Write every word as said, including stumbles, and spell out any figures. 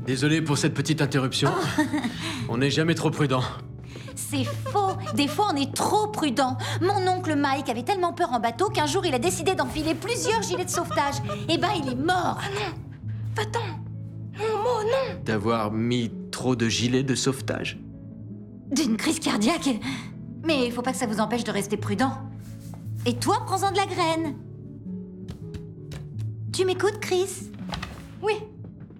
Désolé pour cette petite interruption. Oh. On n'est jamais trop prudent. C'est faux. Des fois, on est trop prudent. Mon oncle Mike avait tellement peur en bateau qu'un jour, il a décidé d'enfiler plusieurs gilets de sauvetage. Eh ben, il est mort. Ah non. Va-t'en. Non, Mo, non. D'avoir mis trop de gilets de sauvetage. D'une crise cardiaque. Mais il faut pas que ça vous empêche de rester prudent. Et toi, prends-en de la graine. Tu m'écoutes, Chris? Oui.